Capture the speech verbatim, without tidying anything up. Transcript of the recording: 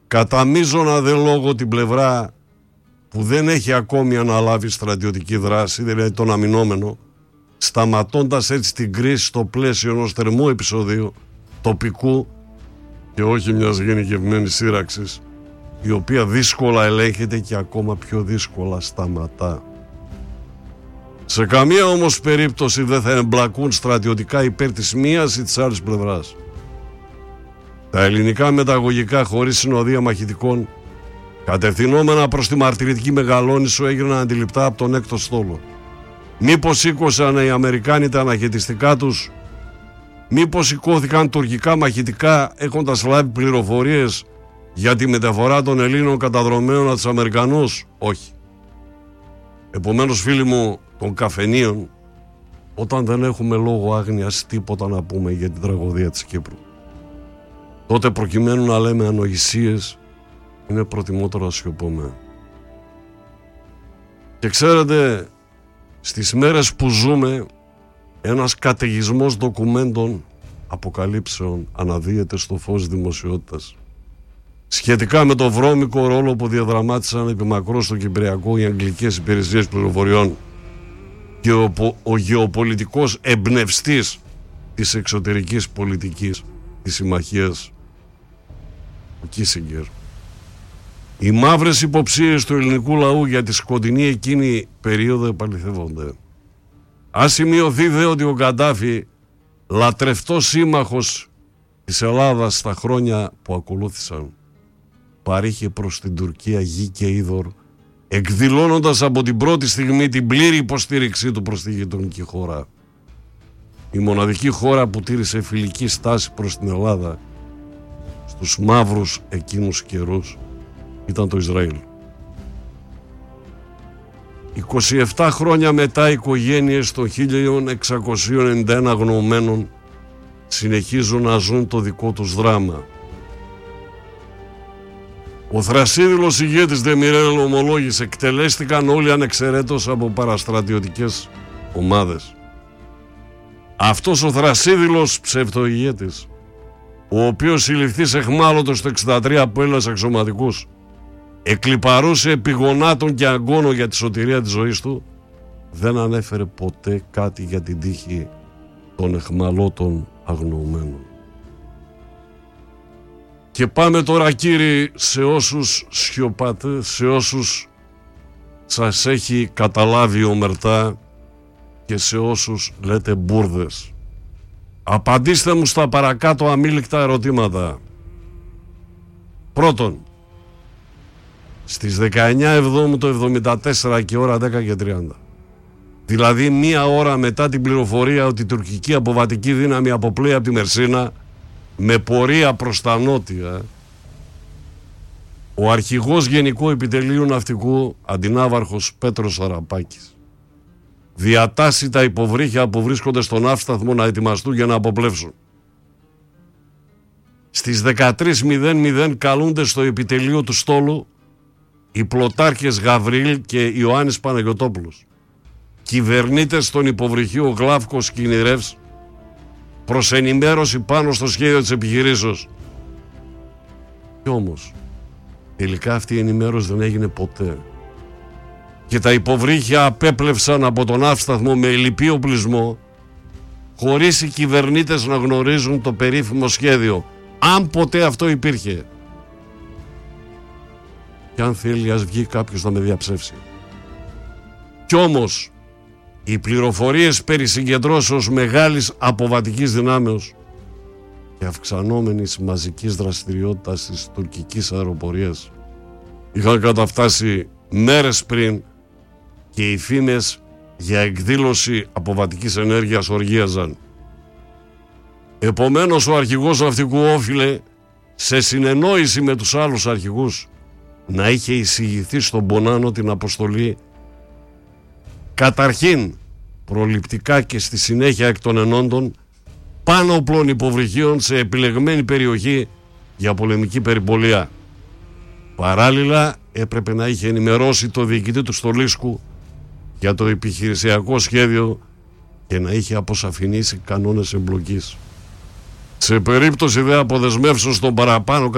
κατά μείζωνα δε λόγο την πλευρά που δεν έχει ακόμη αναλάβει στρατιωτική δράση, δηλαδή τον αμυνόμενο, σταματώντας έτσι την κρίση στο πλαίσιο ενός θερμού επεισοδίου τοπικού και όχι μιας γενικευμένης σύραξης, η οποία δύσκολα ελέγχεται και ακόμα πιο δύσκολα σταματά. Σε καμία όμως περίπτωση δεν θα εμπλακούν στρατιωτικά υπέρ της μίας ή της άλλης πλευράς. Τα ελληνικά μεταγωγικά χωρίς συνοδεία μαχητικών, κατευθυνόμενα προς τη μαρτυρητική Μεγαλόνισσο, έγιναν αντιληπτά από τον έκτο στόλο. Μήπως σήκωσαν οι Αμερικάνοι τα αναχαιτιστικά τους, μήπως σηκώθηκαν τουρκικά μαχητικά έχοντας λάβει πληροφορίες για τη μεταφορά των Ελλήνων καταδρομένων από τους Αμερικανούς? Όχι. Επομένως, φίλοι μου των καφενείων, όταν δεν έχουμε λόγο άγνοιας τίποτα να πούμε για την τραγωδία της Κύπρου, τότε προκειμένου να λέμε ανοησίες, είναι προτιμότερο να σιωπούμε. Και ξέρετε, στις μέρες που ζούμε, ένας καταιγισμός ντοκουμέντων αποκαλύψεων αναδύεται στο φως δημοσιότητας σχετικά με το βρώμικο ρόλο που διαδραμάτισαν επιμακρώς στο Κυπριακό οι αγγλικές υπηρεσίες πληροφοριών και ο, ο γεωπολιτικός εμπνευστής της εξωτερικής πολιτικής της συμμαχίας, ο Κίσιγκερ. Οι μαύρες υποψίες του ελληνικού λαού για τη σκοτεινή εκείνη περίοδο επαληθεύονται. Ας σημειωθεί δε ότι ο Καντάφη, λατρευτός σύμμαχος της Ελλάδας στα χρόνια που ακολούθησαν, παρήχε προς την Τουρκία γη και είδωρ, εκδηλώνοντας από την πρώτη στιγμή την πλήρη υποστήριξή του προς τη γειτονική χώρα. Η μοναδική χώρα που τήρησε φιλική στάση προς την Ελλάδα στους μαύρους εκείνους καιρούς ήταν το Ισραήλ. είκοσι επτά χρόνια μετά, οι οικογένειες των χίλια εξακόσια ενενήντα ένα αγνοωμένων συνεχίζουν να ζουν το δικό τους δράμα. Ο θρασίδηλος ηγέτης Δεμιρέλ ομολόγησε, εκτελέστηκαν όλοι ανεξαιρέτως από παραστρατιωτικές ομάδες. Αυτός ο θρασίδηλος ψευτοηγέτης, ο οποίος συλληφθείς εχμάλωτος το εξήντα τρία από Έλληνες αξιωματικούς, εκλιπαρούσε επί γονάτων και αγκώνων για τη σωτηρία της ζωής του, δεν ανέφερε ποτέ κάτι για την τύχη των εχμαλώτων αγνοωμένων. Και πάμε τώρα, κύριοι, σε όσους σιωπάτε, σε όσους σας έχει καταλάβει ομερτά και σε όσους λέτε μπουρδες. Απαντήστε μου στα παρακάτω αμήλικτα ερωτήματα. Πρώτον, στις δεκαεννιά Εβδόμου το εβδομήντα τέσσερα και ώρα δέκα και τριάντα, δηλαδή μία ώρα μετά την πληροφορία ότι η τουρκική αποβατική δύναμη αποπλέει από τη Μερσίνα με πορεία προς τα νότια, ο αρχηγός Γενικού Επιτελείου Ναυτικού, αντινάβαρχος Πέτρος Αραπάκης, διατάσσει τα υποβρύχια που βρίσκονται στον ναύσταθμο να ετοιμαστούν για να αποπλεύσουν. Στις δεκατρείς μηδέν μηδέν καλούνται στο επιτελείο του στόλου οι πλωτάρχες Γαβρίλ και Ιωάννης Παναγιωτόπουλος, κυβερνήτες στον υποβρυχείο Γλαύκος και Ινηρεύς, προς ενημέρωση πάνω στο σχέδιο της επιχειρήσεως. Κι όμως τελικά αυτή η ενημέρωση δεν έγινε ποτέ και τα υποβρύχια απέπλευσαν από τον ναύσταθμο με λυπή οπλισμό, χωρίς οι κυβερνήτες να γνωρίζουν το περίφημο σχέδιο, αν ποτέ αυτό υπήρχε. Και αν θέλει, ας βγει κάποιος να με διαψεύσει. Κι όμως οι πληροφορίες περί συγκεντρώσεως μεγάλης αποβατικής δυνάμεως και αυξανόμενης μαζικής δραστηριότητας της τουρκικής αεροπορίας είχαν καταφτάσει μέρες πριν και οι φήμες για εκδήλωση αποβατικής ενέργειας οργίαζαν. Επομένως, ο αρχηγός ναυτικού όφιλε, σε συνεννόηση με τους άλλους αρχηγούς, να είχε εισηγηθεί στον Πονάνο την αποστολή καταρχήν προληπτικά και στη συνέχεια εκ των ενόντων πάνω όπλων υποβρυχίων σε επιλεγμένη περιοχή για πολεμική περιπολία. Παράλληλα έπρεπε να είχε ενημερώσει το διοικητή του Στολίσκου για το επιχειρησιακό σχέδιο και να είχε αποσαφηνίσει κανόνες εμπλοκής. Σε περίπτωση δε αποδεσμεύσεως των παραπάνω